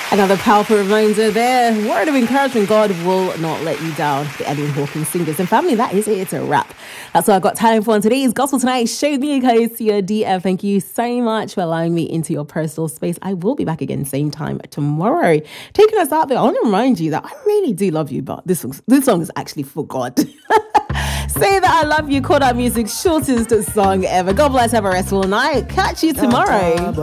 Another powerful reminder there. Word of encouragement, God will not let you down. The Alien Hawkins Singers and family, that is it. It's a wrap. That's what I've got time for on today's Gospel Tonight. Show me a code to your DM. Thank you so much for allowing me into your personal space. I will be back again same time tomorrow. Taking us out there, I want to remind you that I really do love you, but this song is actually for God. Say that I love you. Call that music's shortest song ever. God bless. Have a restful night. Catch you tomorrow.